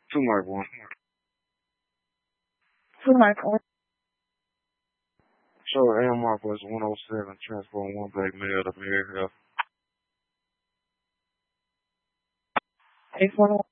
Two Mark 1. Two Mark 1. Show Air Mark was 107, transport one black male to Mary Hill. 841.